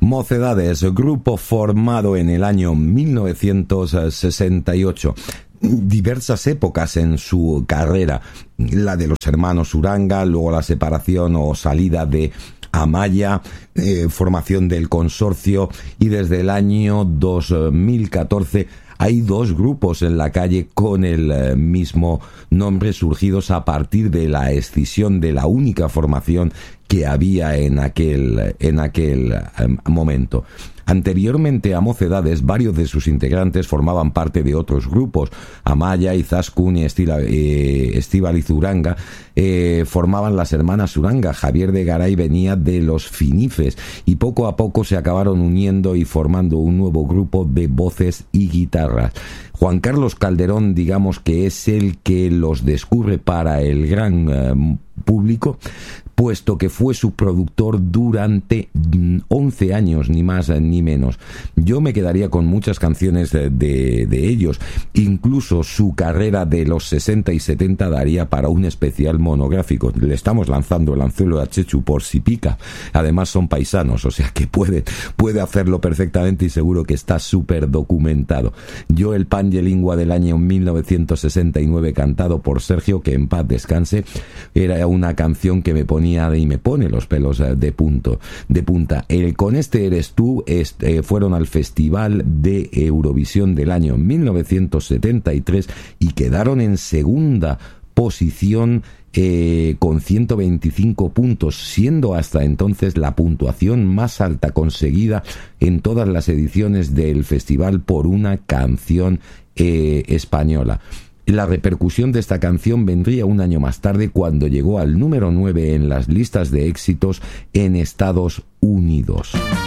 Mocedades, grupo formado en el año 1968. Diversas épocas en su carrera, la de los hermanos Uranga, luego la separación o salida de Amaya, formación del consorcio, y desde el año 2014 hay dos grupos en la calle con el mismo nombre, surgidos a partir de la escisión de la única formación que había en aquel momento. Anteriormente a Mocedades, varios de sus integrantes formaban parte de otros grupos. Amaya, Izaskun y Estíbaliz Uranga formaban las hermanas Uranga. Javier de Garay venía de los Finifes y poco a poco se acabaron uniendo y formando un nuevo grupo de voces y guitarras. Juan Carlos Calderón, digamos que es el que los descubre para el gran público, puesto que fue su productor durante 11 años, ni más ni menos. Yo me quedaría con muchas canciones de ellos. Incluso su carrera de los 60 y 70 daría para un especial monográfico. Le estamos lanzando el anzuelo a Chechu por si pica. Además son paisanos, o sea que puede hacerlo perfectamente y seguro que está súper documentado. Yo el Pange Lingua del año 1969, cantado por Sergio, que en paz descanse, era una canción que me ponía y me pone los pelos de punta. Con este Eres tú fueron al Festival de Eurovisión del año 1973 y quedaron en segunda posición con 125 puntos, siendo hasta entonces la puntuación más alta conseguida en todas las ediciones del festival por una canción española. La repercusión de esta canción vendría un año más tarde, cuando llegó al número 9 en las listas de éxitos en Estados Unidos.